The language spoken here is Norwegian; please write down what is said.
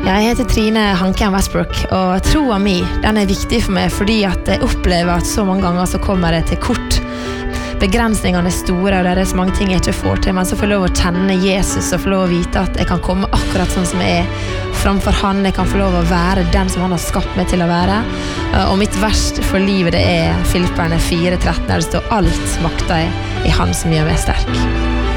Jeg heter Trine Hanken Westbrook, og troa mi, den er viktig for meg fordi at jeg opplever at så mange ganger så kommer jeg til kort. Begrensningene er store, og det er så mange ting jeg ikke får til, men så får jeg lov å kjenne Jesus og få lov å vite at jeg kan komme akkurat sånn som jeg er framfor han. Jeg kan få lov å være den som han har skapt meg til å være. Og mitt verst for livet det er Filipperne 4:13, der det står alt makter jeg i han som gjør meg sterk.